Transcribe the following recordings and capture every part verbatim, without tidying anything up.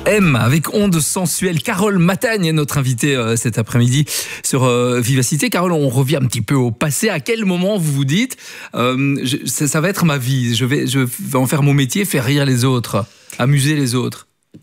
M avec Onde sensuelle. Carole Matagne est notre invitée euh, cet après-midi sur euh, Vivacité. Carole, on revient un petit peu au passé. À quel moment vous vous dites euh, je, ça, ça va être ma vie, je vais, je vais en faire mon métier, faire rire les autres, amuser les autres?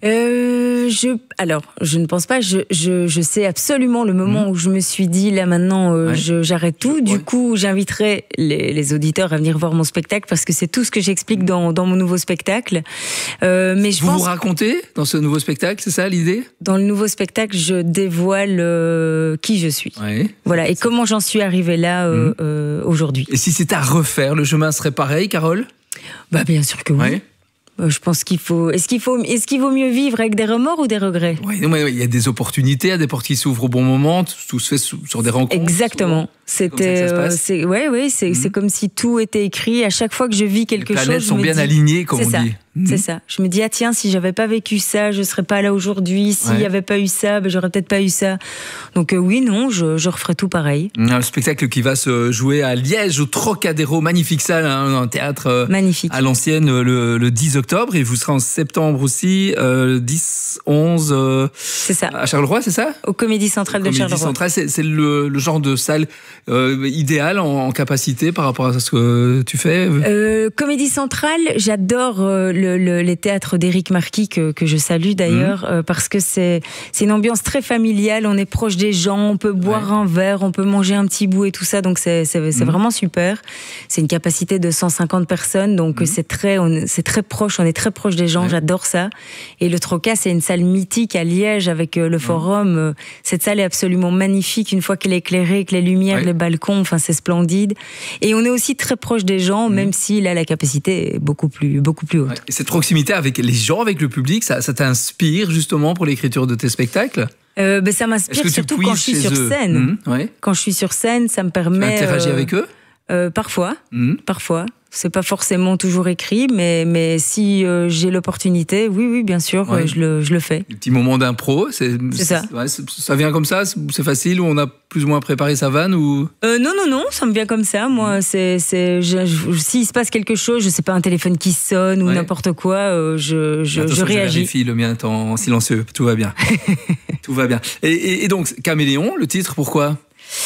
Euh, je, alors, je ne pense pas. Je, je, je sais absolument le moment mmh. où je me suis dit là maintenant, euh, ouais. je, j'arrête tout. Du ouais. coup, j'inviterai les, les auditeurs à venir voir mon spectacle parce que c'est tout ce que j'explique dans, dans mon nouveau spectacle. Euh, mais je vous pense vous racontez dans ce nouveau spectacle, c'est ça l'idée? Dans le nouveau spectacle, je dévoile euh, qui je suis. Ouais. Voilà, et comment j'en suis arrivée là euh, mmh. euh, aujourd'hui. Et si c'était à refaire, le chemin serait pareil, Carole? Bah bien sûr que oui. Ouais. Je pense qu'il faut. Est-ce qu'il faut. Est-ce qu'il vaut mieux vivre avec des remords ou des regrets? Oui, il y a des opportunités, il y a des portes qui s'ouvrent au bon moment. Tout se fait sur des rencontres. Exactement. C'était. Euh, c'est. Ouais, ouais. C'est. Mm-hmm. C'est comme si tout était écrit. À chaque fois que je vis quelque chose, les planètes chose, sont bien dis, alignées, comme on ça. dit. Mmh. C'est ça. Je me dis, ah tiens, si j'avais pas vécu ça, je serais pas là aujourd'hui. S'il y avait pas eu ça, ben, j'aurais peut-être pas eu ça. Donc euh, oui, non, je, je referais tout pareil. Un spectacle qui va se jouer à Liège, au Trocadéro, magnifique salle, hein, un théâtre euh, magnifique. À l'ancienne le, le dix octobre. Et vous serez en septembre aussi, euh, dix, onze... Euh, c'est ça. À Charleroi, c'est ça? Au Comédie Centrale Au de Comédie Charleroi. Centrale, c'est, c'est le, le genre de salle euh, idéal en, en capacité par rapport à ce que tu fais? euh, Comédie Centrale, j'adore euh, le, le, les théâtres d'Éric Marquis que, que je salue d'ailleurs mmh. euh, parce que c'est, c'est une ambiance très familiale, on est proche des gens, on peut boire ouais. un verre, on peut manger un petit bout et tout ça, donc c'est, c'est, c'est mmh. vraiment super. C'est une capacité de cent cinquante personnes, donc mmh. c'est, très, on, c'est très proche, on est très proche des gens, ouais. j'adore ça. Et le Troca, c'est une salle mythique à Liège avec euh, le forum, mmh. cette salle est absolument magnifique une fois qu'elle est éclairée, avec les lumières, ouais. les balcons, enfin c'est splendide. Et on est aussi très proche des gens, mmh. même si là la capacité est beaucoup plus, beaucoup plus haute. Ouais. Et cette proximité avec les gens, avec le public, ça, ça t'inspire justement pour l'écriture de tes spectacles? euh, ben ça m'inspire surtout quand je suis sur eux? scène. Mmh, ouais. Quand je suis sur scène, ça me permet. Tu interagis euh, avec eux? euh, Parfois, mmh. parfois. C'est pas forcément toujours écrit, mais, mais si euh, j'ai l'opportunité, oui, oui, bien sûr, ouais. euh, je, le, je le fais. Des petits moments d'impro, c'est, c'est ça. Ouais, c'est, ça vient comme ça, c'est facile, ou on a plus ou moins préparé sa vanne ou... euh, Non, non, non, ça me vient comme ça. Moi, c'est, c'est, je, je, s'il se passe quelque chose, je sais pas, un téléphone qui sonne ou ouais. n'importe quoi, euh, je, je, je réagis. Je vérifie, le mien est en silencieux, tout va bien. Tout va bien. Et, et, et donc, Caméléon, le titre, pourquoi ?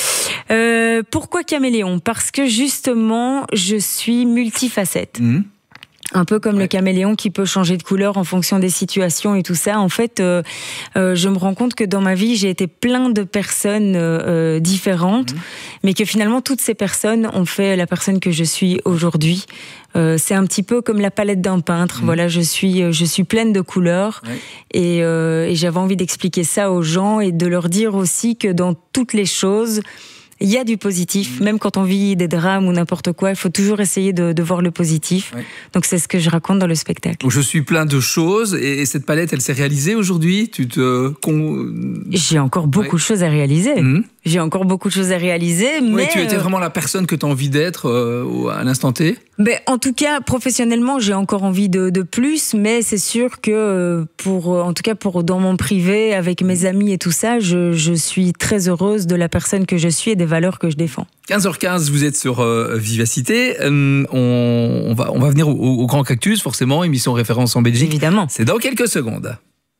Euh, pourquoi Caméléon? Parce que justement, je suis multifacette. Mmh. Un peu comme ouais. le caméléon qui peut changer de couleur en fonction des situations et tout ça. En fait, euh, euh, je me rends compte que dans ma vie, j'ai été plein de personnes euh, différentes, mmh. mais que finalement, toutes ces personnes ont fait la personne que je suis aujourd'hui. Euh, c'est un petit peu comme la palette d'un peintre. Mmh. Voilà, je suis, je suis pleine de couleurs ouais. et, euh, et j'avais envie d'expliquer ça aux gens et de leur dire aussi que dans toutes les choses, il y a du positif, mmh. même quand on vit des drames ou n'importe quoi, il faut toujours essayer de, de voir le positif. Ouais. Donc c'est ce que je raconte dans le spectacle. Donc je suis plein de choses et, et cette palette, elle s'est réalisée aujourd'hui? Tu te... J'ai encore beaucoup ouais. de choses à réaliser. Mmh. J'ai encore beaucoup de choses à réaliser, mais... Oui, tu étais vraiment la personne que tu as envie d'être euh, à l'instant T? Ben, en tout cas, professionnellement, j'ai encore envie de, de plus, mais c'est sûr que, pour, en tout cas, pour, dans mon privé, avec mes amis et tout ça, je, je suis très heureuse de la personne que je suis et des valeurs que je défends. quinze heures quinze, vous êtes sur euh, Vivacité. Euh, on, on, va, on va venir au, au Grand Cactus, forcément, émission référence en Belgique. Évidemment. C'est dans quelques secondes.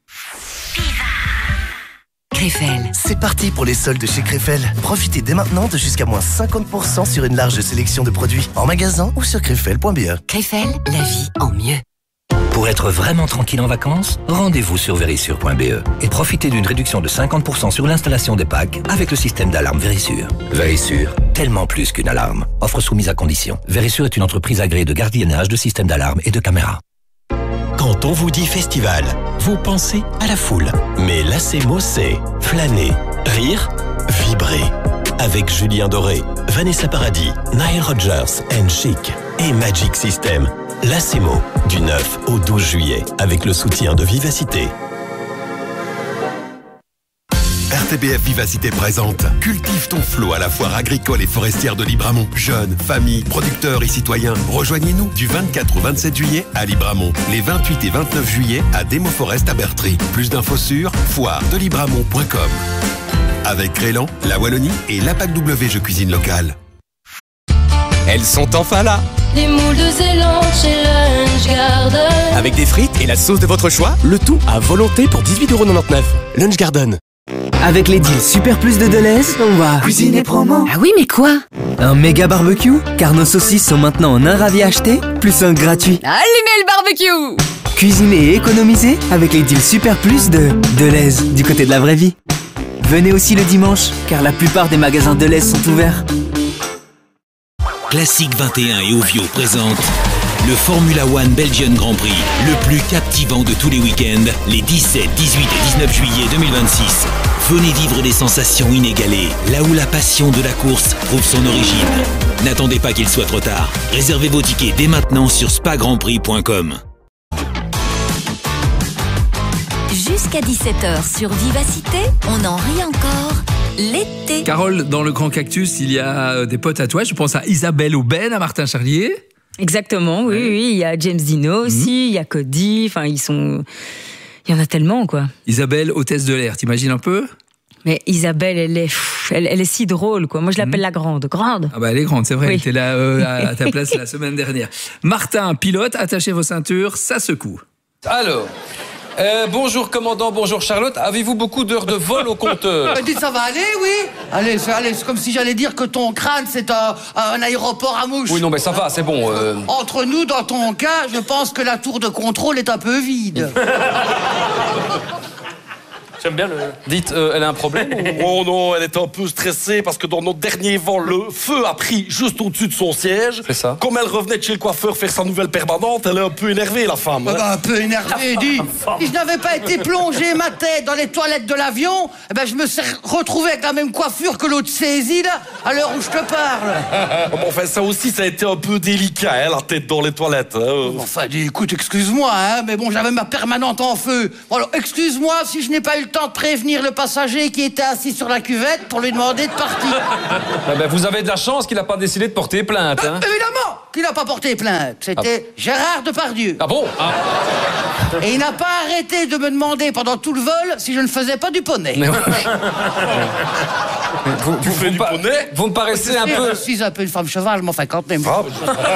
Krefel. C'est parti pour les soldes chez Krefel. Profitez dès maintenant de jusqu'à moins cinquante pour cent sur une large sélection de produits en magasin ou sur krefel point b e. Krefel, la vie en mieux. Pour être vraiment tranquille en vacances, rendez-vous sur Verisure point b e et profitez d'une réduction de cinquante pour cent sur l'installation des packs avec le système d'alarme Verisure. Verisure, tellement plus qu'une alarme. Offre soumise à condition. Verisure est une entreprise agréée de gardiennage de systèmes d'alarme et de caméras. Quand on vous dit festival, vous pensez à la foule. Mais l'Acemo, c'est flâner, rire, vibrer. Avec Julien Doré, Vanessa Paradis, Nile Rodgers and Chic et Magic System. L'Acemo, du neuf au douze juillet, avec le soutien de Vivacité. R T B F Vivacité présente Cultive ton flot à la foire agricole et forestière de Libramont. Jeunes, familles, producteurs et citoyens, rejoignez-nous du vingt-quatre au vingt-sept juillet à Libramont, les vingt-huit et vingt-neuf juillet à Demo Forest à Bertry. Plus d'infos sur foire de libramont point com. Avec Crélan, la Wallonie et l'A P A C W Jeux Cuisine Locale. elles sont enfin là. Les moules de Zélande chez Lunch Garden. Avec des frites et la sauce de votre choix, le tout à volonté pour dix-huit euros quatre-vingt-dix-neuf. Lunch Garden. Avec les deals Super Plus de Deleuze, on va cuisiner promo. Ah oui, mais quoi? Un méga barbecue, car nos saucisses sont maintenant en un ravi acheté, plus un gratuit. Allumez le barbecue! Cuisiner et économiser avec les deals Super Plus de Deleuze, du côté de la vraie vie. Venez aussi le dimanche, car la plupart des magasins Deleuze sont ouverts. Classique vingt et un et Ovio présente le Formula One Belgian Grand Prix, le plus captivant de tous les week-ends, les dix-sept, dix-huit et dix-neuf juillet deux mille vingt-six. Venez vivre des sensations inégalées, là où la passion de la course trouve son origine. N'attendez pas qu'il soit trop tard. Réservez vos tickets dès maintenant sur spa grand prix point com. Jusqu'à dix-sept heures sur Vivacité, on en rit encore. L'été. Carole, dans le Grand Cactus, il y a des potes à toi. Je pense à Isabelle Aubin, à Martin Charlier. Exactement, oui, ouais. oui. Il y a James Dino aussi, mmh. il y a Cody. Enfin, ils sont. Il y en a tellement, quoi. Isabelle, hôtesse de l'air, t'imagines un peu? Mais Isabelle, elle est, elle, elle est si drôle, quoi. Moi, je l'appelle mmh. la grande. Grande. Ah bah, elle est grande, c'est vrai. Oui. Elle était là euh, à ta place la semaine dernière. Martin, pilote, attachez vos ceintures, ça secoue. Alors. Euh, bonjour commandant, bonjour Charlotte. Avez-vous beaucoup d'heures de vol au compteur? euh, Dites, ça va aller, oui? Allez, c'est, allez, c'est comme si j'allais dire que ton crâne, c'est un, un aéroport à mouches. Oui, non, mais ça va, c'est bon. Euh... Entre nous, dans ton cas, je pense que la tour de contrôle est un peu vide. J'aime bien le... Dites, euh, elle a un problème ou... Oh non, elle est un peu stressée parce que dans notre dernier vol, le feu a pris juste au-dessus de son siège. C'est ça. Comme elle revenait de chez le coiffeur faire sa nouvelle permanente, elle est un peu énervée, la femme. Hein. Bah, un peu énervée, dis. Si je n'avais pas été plongé ma tête dans les toilettes de l'avion, eh ben, je me serais retrouvé avec la même coiffure que l'autre saisie, là, à l'heure où je te parle. Bon, enfin, ça aussi, ça a été un peu délicat, hein, la tête dans les toilettes. Hein. Enfin, dis, écoute, excuse-moi, hein, mais bon, j'avais ma permanente en feu. Bon, alors, excuse-moi si je n'ai pas eu le temps de prévenir le passager qui était assis sur la cuvette pour lui demander de partir. Ah ben, vous avez de la chance qu'il n'a pas décidé de porter plainte. Hein. Euh, évidemment qu'il n'a pas porté plainte. C'était ah. Gérard Depardieu. Ah bon ah. Et il n'a pas arrêté de me demander pendant tout le vol si je ne faisais pas du poney. Mais... vous, tu vous, fais vous du pa... poney? Vous me paraissez un peu... Je suis un peu une femme cheval, mais enfin, quand même. Ah.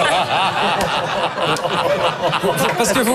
Parce que vous...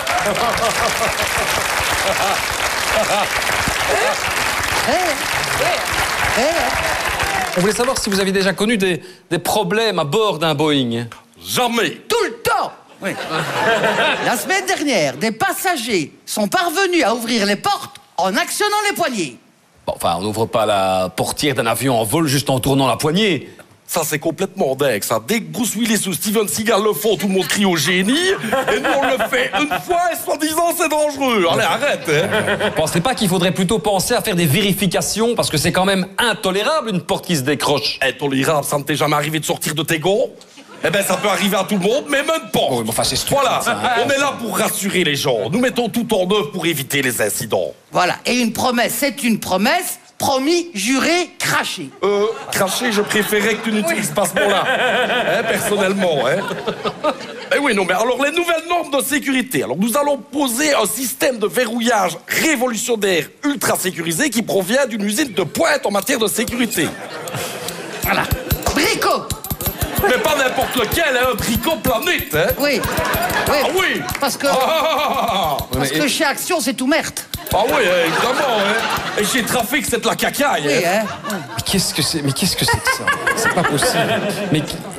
On voulait savoir si vous aviez déjà connu des, des problèmes à bord d'un Boeing. Jamais. Tout le temps. Oui. La semaine dernière, des passagers sont parvenus à ouvrir les portes en actionnant les poignées. Bon, enfin, on n'ouvre pas la portière d'un avion en vol juste en tournant la poignée. Ça, c'est complètement dingue, ça. Dès que Bruce Willis ou Steven Seagal le font, tout le monde crie au génie. Et nous, on le fait une fois et soi-disant, c'est dangereux. Allez, arrête, hein. Pensez pas qu'il faudrait plutôt penser à faire des vérifications, parce que c'est quand même intolérable, une porte qui se décroche. Intolérable, ça ne t'est jamais arrivé de sortir de tes gonds? Eh ben, ça peut arriver à tout le monde, mais même pas. Oui, mais enfin, c'est stupide, voilà, ça, hein. On est là pour rassurer les gens. Nous mettons tout en œuvre pour éviter les incidents. Voilà, et une promesse, c'est une promesse. Promis, juré, craché. Euh, craché, je préférais que tu n'utilises oui. pas ce mot-là. Hein, personnellement, hein. Eh oui, non, mais alors, les nouvelles normes de sécurité. Alors, nous allons poser un système de verrouillage révolutionnaire ultra sécurisé qui provient d'une usine de pointe en matière de sécurité. Voilà. Bricot. Mais pas n'importe lequel, hein, un Bricot Planète, hein. Oui. Oui. Ah oui. Parce que... Ah. Parce que chez Action, c'est tout merde. Ah oui, évidemment, hein. Et chez Trafic, c'est de la cacaille, oui, hein. hein. Mais qu'est-ce que c'est Mais qu'est-ce que c'est que ça? C'est pas possible. Mais